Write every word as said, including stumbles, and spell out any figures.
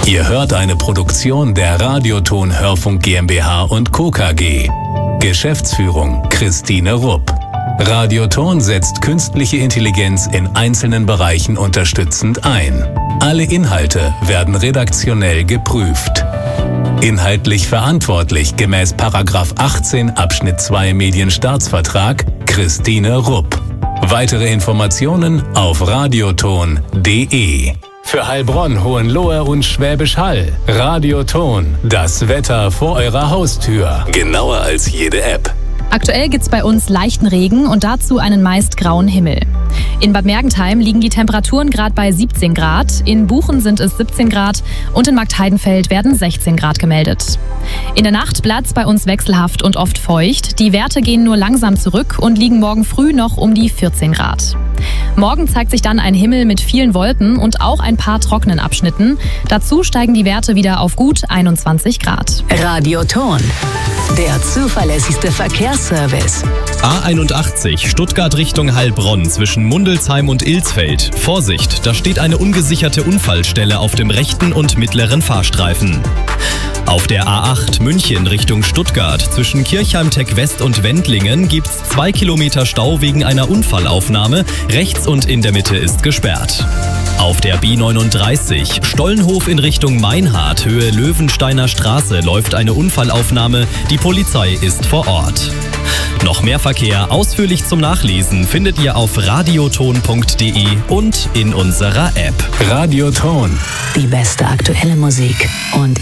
Ihr hört eine Produktion der Radioton Hörfunk GmbH und Co. K G. Geschäftsführung Christine Rupp. Radioton setzt künstliche Intelligenz in einzelnen Bereichen unterstützend ein. Alle Inhalte werden redaktionell geprüft. Inhaltlich verantwortlich gemäß Paragraph achtzehn Abschnitt zwei Medienstaatsvertrag Christine Rupp. Weitere Informationen auf radioton punkt de. Für Heilbronn, Hohenlohe und Schwäbisch Hall. Radioton, das Wetter vor eurer Haustür. Genauer als jede App. Aktuell gibt's bei uns leichten Regen und dazu einen meist grauen Himmel. In Bad Mergentheim liegen die Temperaturen gerade bei siebzehn Grad, in Buchen sind es siebzehn Grad und in Marktheidenfeld werden sechzehn Grad gemeldet. In der Nacht bleibt's bei uns wechselhaft und oft feucht. Die Werte gehen nur langsam zurück und liegen morgen früh noch um die vierzehn Grad. Morgen zeigt sich dann ein Himmel mit vielen Wolken und auch ein paar trockenen Abschnitten. Dazu steigen die Werte wieder auf gut einundzwanzig Grad. Radioton, der zuverlässigste Verkehrsservice. A einundachtzig, Stuttgart Richtung Heilbronn zwischen Mundelsheim und Ilsfeld. Vorsicht, da steht eine ungesicherte Unfallstelle auf dem rechten und mittleren Fahrstreifen. Auf der A acht München Richtung Stuttgart zwischen Kirchheim-Tech West und Wendlingen gibt's zwei Kilometer Stau wegen einer Unfallaufnahme. Rechts und in der Mitte ist gesperrt. Auf der B neununddreißig Stollenhof in Richtung Meinhardt, Höhe Löwensteiner Straße, läuft eine Unfallaufnahme. Die Polizei ist vor Ort. Noch mehr Verkehr ausführlich zum Nachlesen findet ihr auf radioton punkt de und in unserer App. Radioton. Die beste aktuelle Musik und